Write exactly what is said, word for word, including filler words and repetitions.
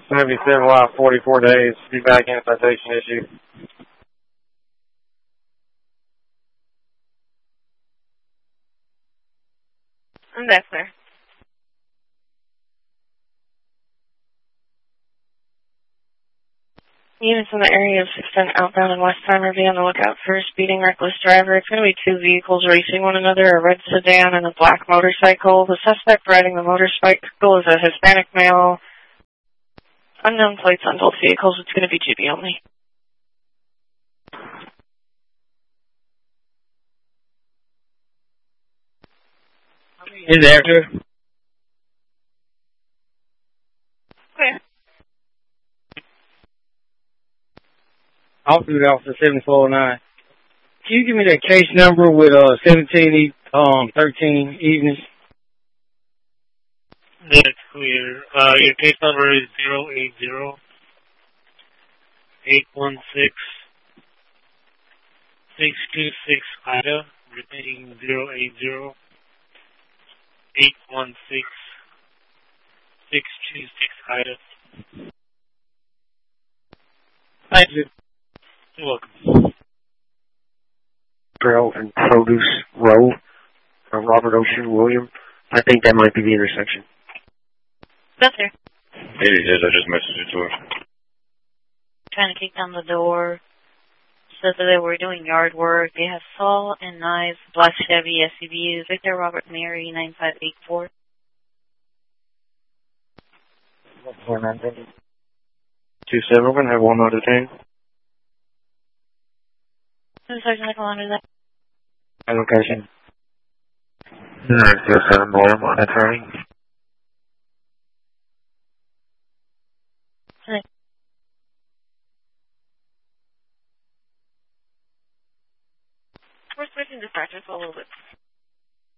seventy-seven while forty-four days. Be back in citation issue. I'm back there. Units in the area of six ten outbound and west time are be on the lookout for a speeding reckless driver. It's going to be two vehicles racing one another, a red sedan and a black motorcycle. The suspect riding the motorcycle is a Hispanic male. Unknown plates on both vehicles. It's going to be G B only. Is active. Clear. Officer Officer seventy-four oh nine. Can you give me that case number with uh seventeen um thirteen evenings? That's clear. Uh, your case number is zero eight zero eight one six six two six Ida. Repeating zero eight zero eight one six six two six Ida. Thank you. You're welcome. Trail and Produce Row, uh, Robert Ocean William. I think that might be the intersection. That's here. It is. I just messaged it to her. Trying to kick down the door. Said that they were doing yard work. They have saw and knives, black Chevy S U V, Victor Robert Mary nine five eight four. Two seven. We're gonna have one out of ten. Sergeant Michael under that. Location. Nine zero seven boy monitoring. We're switching dispatchers a little bit.